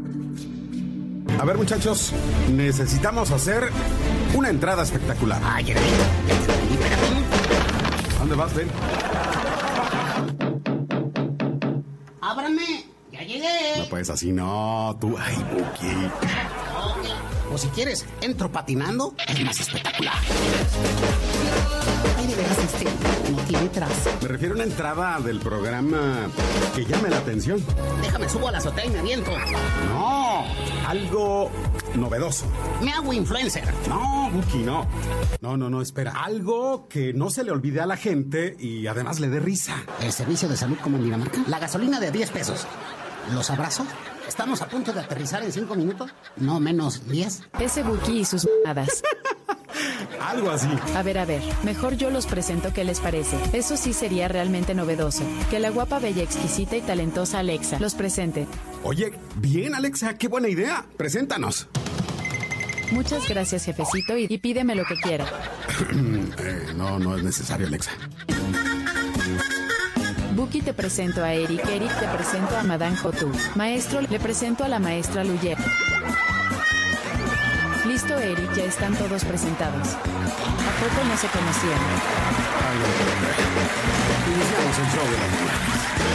A ver, muchachos, necesitamos hacer una entrada espectacular. Ay, espérate. ¿A dónde vas, Ben? ¡Ábranme! ¡Ya llegué! No, pues así no, tú. Ay, Buki. O si quieres, entro patinando, es más espectacular. Ay, de veras, no tiene trazo. Me refiero a una entrada del programa que llame la atención. Déjame, subo a la azotea y me aviento. No, algo novedoso. Me hago influencer. No, Buki, no. No, espera. Algo que no se le olvide a la gente y además le dé risa. El servicio de salud como en Dinamarca. La gasolina de 10 pesos. ¿Los abrazo? ¿Estamos a punto de aterrizar en 5 minutos? No menos 10. Ese Buki y sus mamadas. Algo así. A ver, mejor yo los presento, ¿qué les parece? Eso sí sería realmente novedoso. Que la guapa, bella, exquisita y talentosa Alexa los presente. Oye, bien, Alexa, qué buena idea. Preséntanos. Muchas gracias, jefecito, y pídeme lo que quiera. No es necesario, Alexa. Buki, te presento a Eric. Eric, te presento a Madame Jotu. Maestro, le presento a la maestra Luyer. Listo, Eric, ya están todos presentados. ¿A poco no se conocían? Iniciamos el show de la mañana.